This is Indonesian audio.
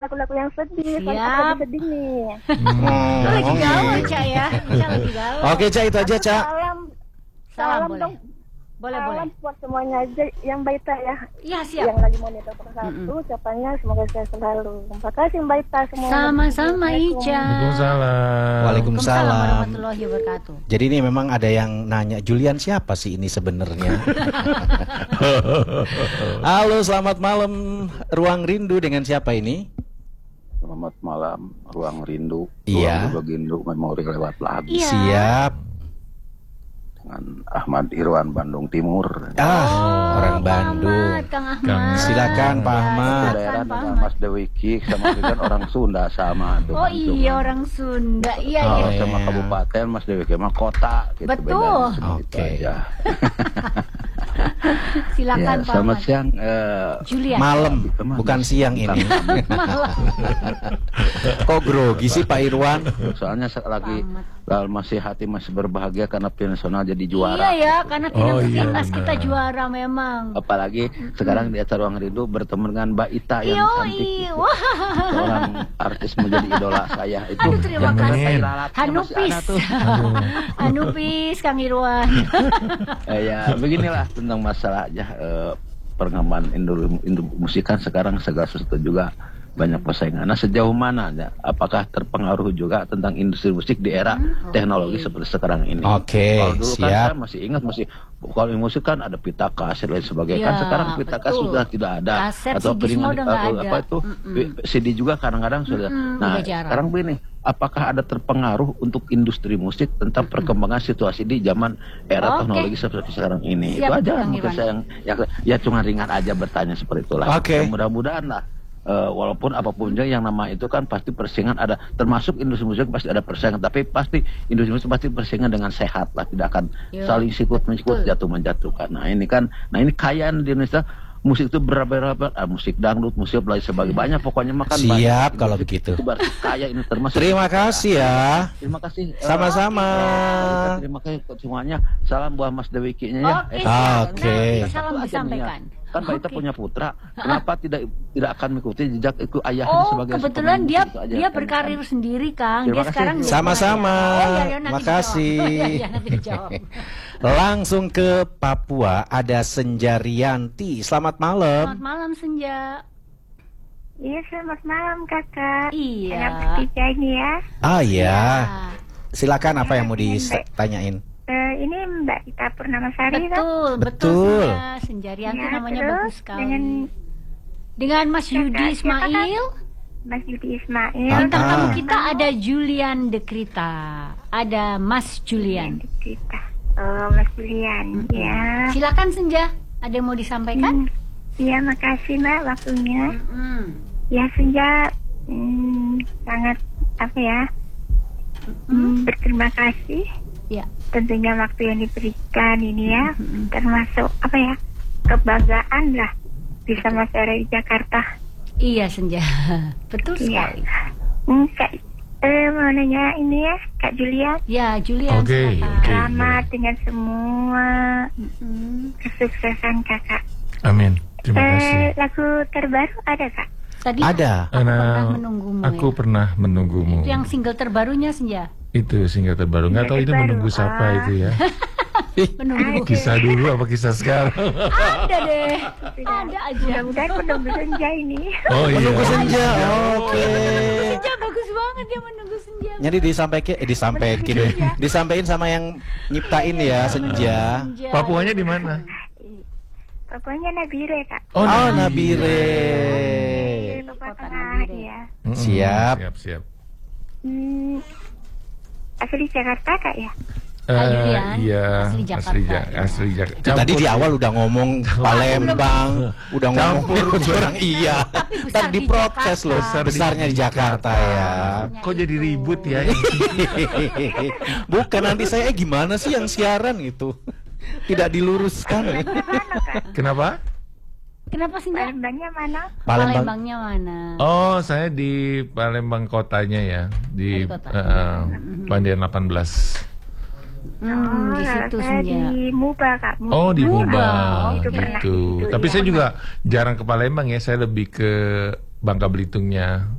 lagu-lagu yang sedih. Soalnya aku Siap. lagi sedih nih. Lu lagi galau, Cak ya? Cak lagi galau. Oke, Cak, itu aja, Cak. Salam boleh. dong. Boleh. Salam buat semuanya aja yang Baita ya. Iya, siap. Yang lagi monitor satu, ucapannya semoga saya selalu. Terima kasih Baita semua. Sama-sama, Ica. Waalaikumsalam. Waalaikumsalam. Warahmatullahi wabarakatuh. Jadi ini memang ada yang nanya, Julian siapa sih ini sebenarnya? Halo, selamat malam. Ruang Rindu dengan siapa ini? Selamat malam, Ruang Rindu. Iya. Ruang Rindu memori lewat lagu. Iya. Siap. Dengan Ahmad Irwan, Bandung Timur. Orang Bandung. Kang Ahmad. Silakan Pak Ahmad. Daerah Pak dengan Ahmad. Mas Dewiki sama kan orang Sunda sama tuh. Oh iya, orang Sunda. Iya, Oh, iya. Sama iya. kabupaten, Mas Dewiki mah kota. Gitu, Betul. bedanya cuma itu Oke. aja. Silakan Ya, Pak selamat Ahmad. siang. Julian. Malam, bukan siang ini. Kok grogi sih Pak Irwan? Soalnya lagi masih hati masih berbahagia karena tim nasional jadi juara. Iya ya, karena Oh, iya, timnas kita benar. juara memang. Apalagi sekarang di acara Ruang Rindu bertemu dengan Mbak Ita yang cantik. Yoi, wah. Seorang artis menjadi idola saya itu. Aduh, terima yang kasih. benar lalatnya masih Hanupis. ada tuh. Hanupis, Kang Irwan. Ya beginilah tentang masalah aja perkembangan musik kan sekarang segala sesuatu juga banyak persaingan. Nah sejauh mana ya? Apakah terpengaruh juga tentang industri musik di era teknologi seperti sekarang ini? Oke, Kalau dulu kan siap. saya masih ingat kalau musik kan ada pita kaset dan sebagainya. Kan Ya, sekarang pita kaset betul. sudah tidak ada. Kaset, Atau CD semua udah nggak ada. apa itu CD juga kadang-kadang sudah. Nah udah jarang. sekarang begini. Apakah ada terpengaruh untuk industri musik tentang perkembangan situasi di zaman era Oke. teknologi seperti sekarang ini? Siap, Itu aja Kang mungkin Irwan. saya ya cuma ringan aja bertanya seperti itulah. Oke. Ya, mudah-mudahan lah. Walaupun apapun juga yang nama itu kan pasti persaingan ada, termasuk industri musik pasti ada persaingan, tapi pasti industri musik pasti persaingan dengan sehat lah, tidak akan Yo, saling sikut betul. jatuh menjatuhkan. Nah ini kayaan di Indonesia musik itu berapa musik dangdut, musik lain sebagainya, banyak pokoknya makan Siap kalau begitu. itu berarti kaya ini termasuk. Terima kasih ya. Terima kasih. Sama-sama. Terima kasih semuanya. Salam buat Mas Dewiki-nya ya. Oke, Oke. Nah, salam Satu aja nih ya. disampaikan. Kan Mbak Ita Oke. punya putra, kenapa tidak akan mengikuti jejak itu ayahnya Oh, sebagai kebetulan seorang dia musik itu aja, dia kan? berkarir sendiri, Kang. Terima Dia kasih. sekarang Sama-sama. nanti Makasih. dijawab. Oh, iya, nanti dijawab. Langsung ke Papua ada Senjarianti. Selamat malam. Selamat malam Senja. Iya, selamat malam kakak. Iya. Saya bertiga ini ya. Ah ya. Ya. Silakan apa yang mau ditanyain? Ini Mbak Ita Purnamasari kan? Betul, betul Betul. Senja. Senjarianti Ya, namanya terus bagus sekali. dengan- Dengan Mas Yudi Kakak, siapa, Kak? Ismail. Mas Yudi Ismail. Bintang Ah. tamu kita ada Julian Dekrita. Ada Mas Julian. Kita. Oh, Mas Julian. Ya. Silakan Senja. Ada yang mau disampaikan? Iya, makasih Mbak waktunya. Hmm. Ya, Senja sangat apa ya? Berterima kasih. Ya. Tentunya waktu yang diberikan ini ya, termasuk apa ya? Kebanggaan lah bisa Mas ada di Jakarta. Iya Senja. Betul Iya. sekali. Kak, mau nanya ini ya, Kak Julia. Ya, Julian. Oke, silakan. oke. Selamat dengan semua Mm-mm. kesuksesan kakak. Amin. Terima kasih. Lagu terbaru ada kak? Tadi Ada. Aku pernah menunggumu. Aku ya. pernah menunggumu. Itu yang single terbarunya Senja. Itu single terbaru. Nggak tahu itu terbaru. menunggu siapa itu ya. Menunggu. Kisah dulu apa kisah sekarang? Ada deh. Ada aja. Mudah-mudahan menunggu senja ini. Oh iya. Menunggu senja. Oke. Senja bagus banget dia menunggu Senja. Jadi disampaikan sama yang nyiptain ya Senja. Senja. Papuanya di mana? Pokoknya Nabire kak. Oh, Nabire. Papua Kota Tengah Nabire. ya. Siap. Siap. Asli Jakarta kak ya? Julian, Iya. asli Jakarta. Asli Jakarta. Itu tadi di awal udah ngomong Palembang, udah ngomong orang iya. besar Tadi di diprotes loh, Jakarta. besarnya di Jakarta ya. Kok jadi ribut ya? Bukan nanti saya gimana sih yang siaran itu? Tidak diluruskan. Mana kak? Kenapa? Kenapa Senja? Palembangnya mana? Palembang. Palembangnya mana? Oh, saya di Palembang kotanya ya, di Di kota. Pandian 18. Di situ saya Senja. di Muba kak. Oh, di Muba. Muba Oh, itu pernah gitu. gitu, Tapi iya. saya juga jarang ke Palembang ya, saya lebih ke Bangka Belitungnya.